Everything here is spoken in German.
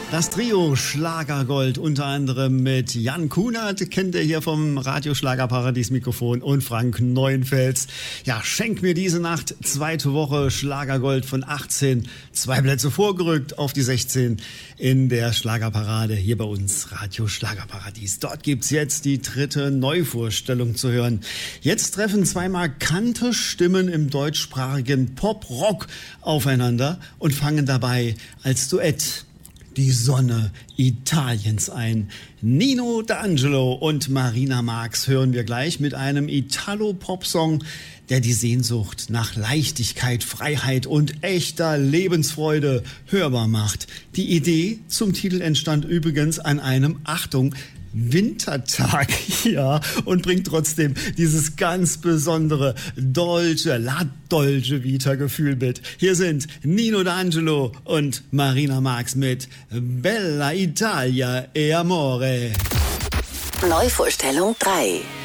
Das Trio Schlagergold, unter anderem mit Jan Kunert, kennt ihr hier vom Radio Schlagerparadies Mikrofon, und Frank Neuenfels. Ja, schenk mir diese Nacht, zweite Woche Schlagergold von 18, 2 Plätze vorgerückt auf die 16 in der Schlagerparade hier bei uns, Radio Schlagerparadies. Dort gibt's jetzt die dritte Neuvorstellung zu hören. Jetzt treffen 2 markante Stimmen im deutschsprachigen Pop-Rock aufeinander und fangen dabei als Duett die Sonne Italiens ein. Nino D'Angelo und Marina Marx hören wir gleich mit einem Italo-Pop-Song, der die Sehnsucht nach Leichtigkeit, Freiheit und echter Lebensfreude hörbar macht. Die Idee zum Titel entstand übrigens an einem, Achtung, Wintertag, ja, und bringt trotzdem dieses ganz besondere La Dolce Vita Gefühl mit. Hier sind Nino D'Angelo und Marina Marx mit Bella Italia e Amore. Neuvorstellung 3.